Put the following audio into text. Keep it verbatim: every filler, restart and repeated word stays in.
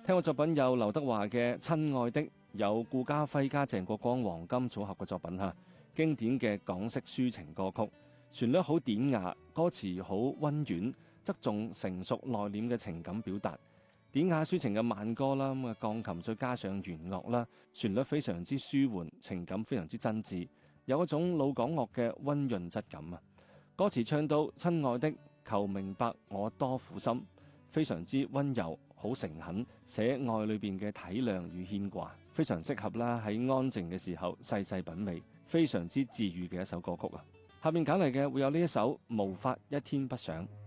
聽過作品有劉德華嘅《親愛的》，有顧嘉輝加鄭國江黃金組合嘅作品吓，經典嘅港式抒情歌曲，旋律好典雅，歌詞好溫婉，側重成熟內斂嘅情感表達。典雅抒情嘅慢歌啦，咁啊鋼琴再加上弦樂啦，旋律非常之舒緩，情感非常之真摯，有一種老港樂嘅溫潤質感啊。歌詞唱到親愛的，求明白我多苦心，非常之溫柔，好誠懇，寫愛裏邊嘅體諒與牽掛，非常適合啦喺安靜嘅時候細細品味，非常之治癒嘅一首歌曲啊。下面揀嚟嘅會有呢一首無法一天不想。